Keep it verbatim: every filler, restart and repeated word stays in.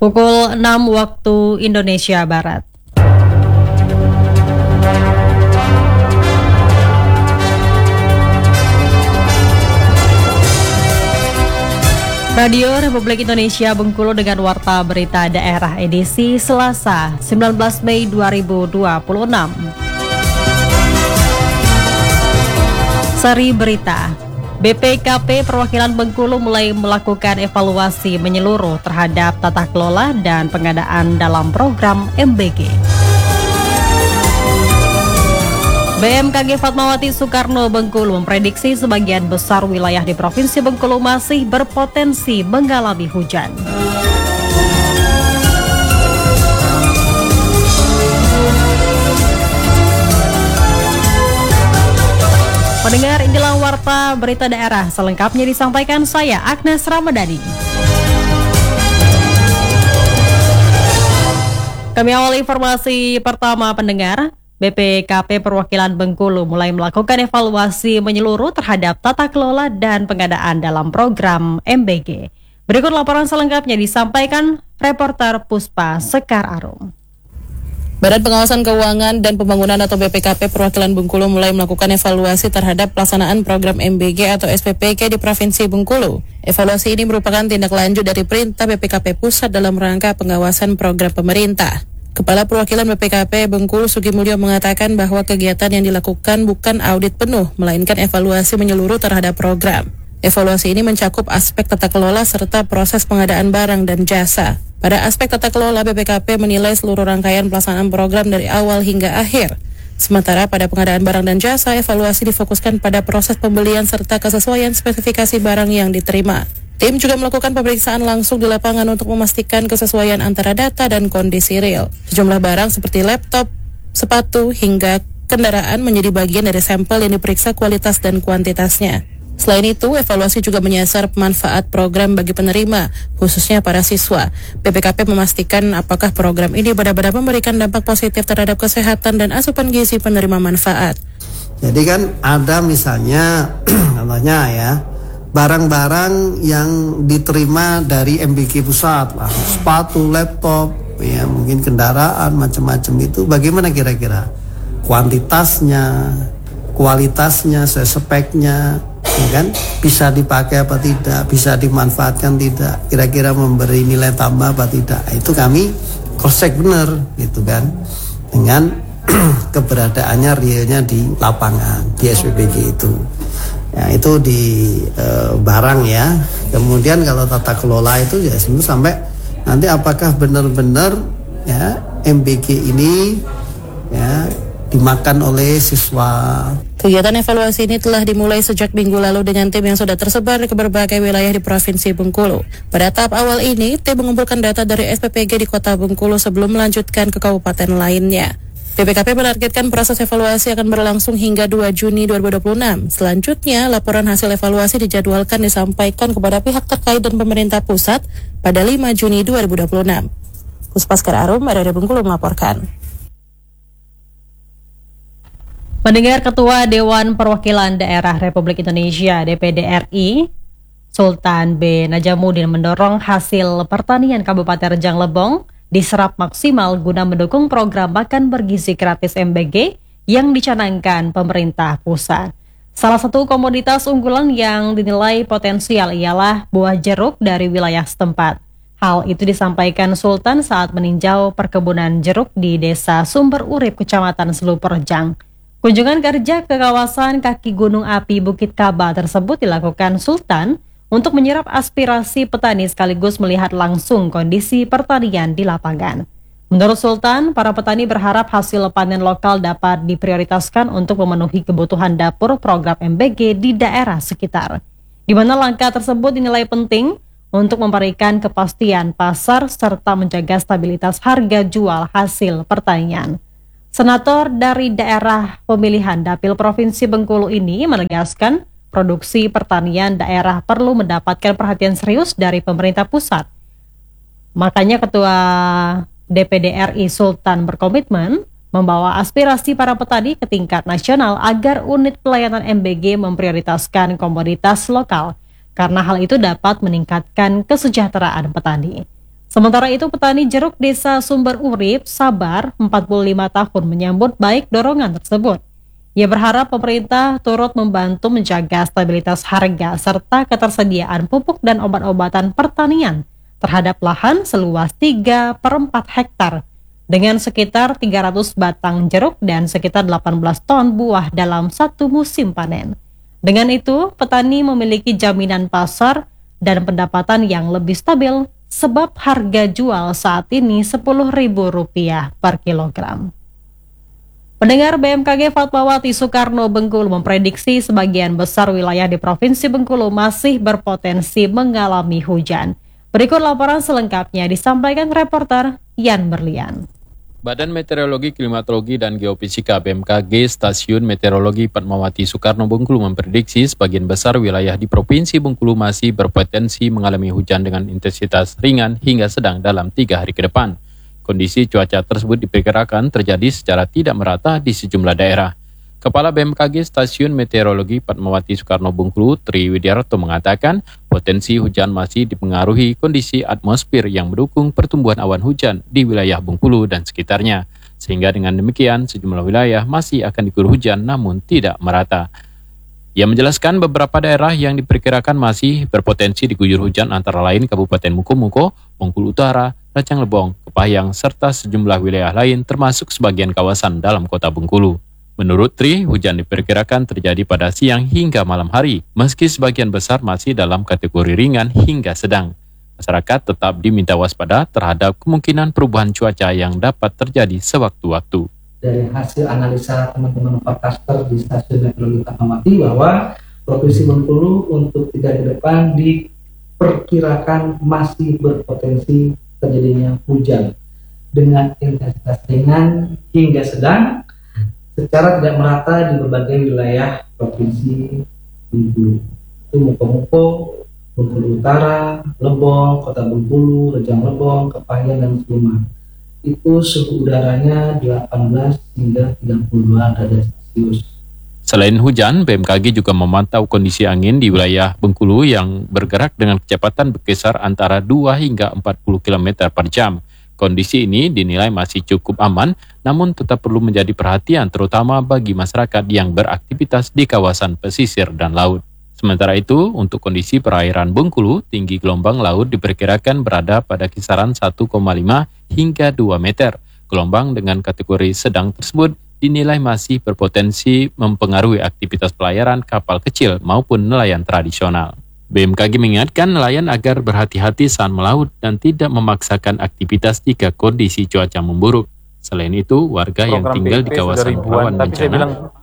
Pukul enam waktu Indonesia Barat. Radio Republik Indonesia Bengkulu dengan Warta Berita Daerah edisi Selasa sembilan belas Mei dua ribu dua puluh enam. Seri Berita. B P K P Perwakilan Bengkulu mulai melakukan evaluasi menyeluruh terhadap tata kelola dan pengadaan dalam program M B G. B M K G Fatmawati Soekarno Bengkulu memprediksi sebagian besar wilayah di Provinsi Bengkulu masih berpotensi mengalami hujan. Pendengar, inilah Warta Berita Daerah. Selengkapnya disampaikan saya, Agnes Ramadhani. Kami awali informasi pertama, pendengar. B P K P Perwakilan Bengkulu mulai melakukan evaluasi menyeluruh terhadap tata kelola dan pengadaan dalam program M B G. Berikut laporan selengkapnya disampaikan reporter Puspa Sekar Arum. Badan Pengawasan Keuangan dan Pembangunan atau B P K P Perwakilan Bengkulu mulai melakukan evaluasi terhadap pelaksanaan program M B G atau S P P K di Provinsi Bengkulu. Evaluasi ini merupakan tindak lanjut dari perintah B P K P Pusat dalam rangka pengawasan program pemerintah. Kepala Perwakilan B P K P Bengkulu Sugimulyo mengatakan bahwa kegiatan yang dilakukan bukan audit penuh, melainkan evaluasi menyeluruh terhadap program. Evaluasi ini mencakup aspek tata kelola serta proses pengadaan barang dan jasa. Pada aspek tata kelola, B P K P menilai seluruh rangkaian pelaksanaan program dari awal hingga akhir. Sementara pada pengadaan barang dan jasa, evaluasi difokuskan pada proses pembelian serta kesesuaian spesifikasi barang yang diterima. Tim juga melakukan pemeriksaan langsung di lapangan untuk memastikan kesesuaian antara data dan kondisi real. Sejumlah barang seperti laptop, sepatu, hingga kendaraan menjadi bagian dari sampel yang diperiksa kualitas dan kuantitasnya. Selain itu, evaluasi juga menyasar manfaat program bagi penerima, khususnya para siswa. B P K P memastikan apakah program ini benar-benar memberikan dampak positif terhadap kesehatan dan asupan gizi penerima manfaat. Jadi kan ada misalnya, contohnya ya, barang-barang yang diterima dari M B G pusat, lah, sepatu, laptop, ya mungkin kendaraan, macam-macam itu, bagaimana kira-kira kuantitasnya, kualitasnya, speknya, ya kan, bisa dipakai apa tidak, bisa dimanfaatkan tidak, kira-kira memberi nilai tambah apa tidak, itu kami cross check benar, gitu kan, dengan keberadaannya realnya di lapangan di S P P G itu. Ya, itu di e, barang ya. Kemudian kalau tata kelola itu ya sampai nanti apakah benar-benar ya M B G ini ya dimakan oleh siswa. Kegiatan evaluasi ini telah dimulai sejak minggu lalu dengan tim yang sudah tersebar ke berbagai wilayah di Provinsi Bengkulu. Pada tahap awal ini, tim mengumpulkan data dari S P P G di Kota Bengkulu sebelum melanjutkan ke kabupaten lainnya. B P K P menargetkan proses evaluasi akan berlangsung hingga dua Juni dua ribu dua puluh enam. Selanjutnya, laporan hasil evaluasi dijadwalkan disampaikan kepada pihak terkait dan pemerintah pusat pada lima Juni dua ribu dua puluh enam. Puspa Sekar Arum, R R D Bengkulu melaporkan. Pendengar, Ketua Dewan Perwakilan Daerah Republik Indonesia D P D R I Sultan B. Najamuddin mendorong hasil pertanian Kabupaten Rejang Lebong diserap maksimal guna mendukung program makan bergizi gratis M B G yang dicanangkan pemerintah pusat. Salah satu komoditas unggulan yang dinilai potensial ialah buah jeruk dari wilayah setempat. Hal itu disampaikan Sultan saat meninjau perkebunan jeruk di Desa Sumber Urip, Kecamatan Selupur Rejang. Kunjungan kerja ke kawasan kaki Gunung Api Bukit Kaba tersebut dilakukan Sultan untuk menyerap aspirasi petani sekaligus melihat langsung kondisi pertanian di lapangan. Menurut Sultan, para petani berharap hasil panen lokal dapat diprioritaskan untuk memenuhi kebutuhan dapur program M B G di daerah sekitar, di mana langkah tersebut dinilai penting untuk memberikan kepastian pasar serta menjaga stabilitas harga jual hasil pertanian. Senator dari daerah pemilihan Dapil Provinsi Bengkulu ini menegaskan produksi pertanian daerah perlu mendapatkan perhatian serius dari pemerintah pusat. Makanya Ketua D P D R I Sultan berkomitmen membawa aspirasi para petani ke tingkat nasional agar unit pelayanan M B G memprioritaskan komoditas lokal, karena hal itu dapat meningkatkan kesejahteraan petani. Sementara itu, petani jeruk desa Sumber Urip, Sabar, empat puluh lima tahun, menyambut baik dorongan tersebut. Ia berharap pemerintah turut membantu menjaga stabilitas harga serta ketersediaan pupuk dan obat-obatan pertanian terhadap lahan seluas tiga per empat hektar dengan sekitar tiga ratus batang jeruk dan sekitar delapan belas ton buah dalam satu musim panen. Dengan itu, petani memiliki jaminan pasar dan pendapatan yang lebih stabil sebab harga jual saat ini sepuluh ribu rupiah per kilogram. Pendengar, B M K G Fatmawati Soekarno Bengkulu memprediksi sebagian besar wilayah di Provinsi Bengkulu masih berpotensi mengalami hujan. Berikut laporan selengkapnya disampaikan reporter Yan Berlian. Badan Meteorologi, Klimatologi, dan Geofisika B M K G Stasiun Meteorologi Fatmawati Soekarno Bengkulu memprediksi sebagian besar wilayah di Provinsi Bengkulu masih berpotensi mengalami hujan dengan intensitas ringan hingga sedang dalam tiga hari ke depan. Kondisi cuaca tersebut diperkirakan terjadi secara tidak merata di sejumlah daerah. Kepala B M K G Stasiun Meteorologi Fatmawati Soekarno Bengkulu, Tri Widiarto, mengatakan potensi hujan masih dipengaruhi kondisi atmosfer yang mendukung pertumbuhan awan hujan di wilayah Bengkulu dan sekitarnya. Sehingga dengan demikian sejumlah wilayah masih akan diguyur hujan namun tidak merata. Ia menjelaskan beberapa daerah yang diperkirakan masih berpotensi diguyur hujan antara lain Kabupaten Muko-Muko, Bengkulu Utara, Racang Lebong, Kepahyang, serta sejumlah wilayah lain termasuk sebagian kawasan dalam kota Bengkulu. Menurut Tri, hujan diperkirakan terjadi pada siang hingga malam hari, meski sebagian besar masih dalam kategori ringan hingga sedang. Masyarakat tetap diminta waspada terhadap kemungkinan perubahan cuaca yang dapat terjadi sewaktu-waktu. Dari hasil analisa teman-teman forecaster di Stasiun Meteorologi Fatmawati bahwa Provinsi Bengkulu untuk tiga hari ke depan diperkirakan masih berpotensi terjadinya hujan dengan intensitas ringan hingga sedang secara tidak merata di berbagai wilayah Provinsi Bengkulu. Itu Muko-Muko, Bengkulu Utara, Lebong, Kota Bengkulu, Rejang Lebong, Kepahyang, dan Suma. Itu suhu udaranya delapan belas hingga tiga puluh dua derajat Celcius. Selain hujan, B M K G juga memantau kondisi angin di wilayah Bengkulu yang bergerak dengan kecepatan berkisar antara dua hingga empat puluh kilometer per jam. Kondisi ini dinilai masih cukup aman, namun tetap perlu menjadi perhatian terutama bagi masyarakat yang beraktivitas di kawasan pesisir dan laut. Sementara itu, untuk kondisi perairan Bengkulu, tinggi gelombang laut diperkirakan berada pada kisaran satu koma lima hingga dua meter. Gelombang dengan kategori sedang tersebut dinilai masih berpotensi mempengaruhi aktivitas pelayaran kapal kecil maupun nelayan tradisional. B M K G mengingatkan nelayan agar berhati-hati saat melaut dan tidak memaksakan aktivitas jika kondisi cuaca memburuk. Selain itu, warga yang tinggal di kawasan rawan bencana